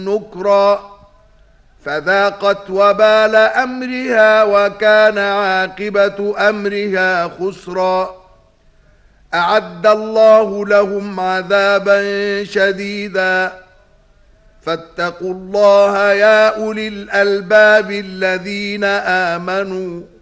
نكرا فذاقت وبال أمرها وكان عاقبة أمرها خسرا. أعد الله لهم عذابا شديدا فاتقوا الله يا أولي الألباب الذين آمنوا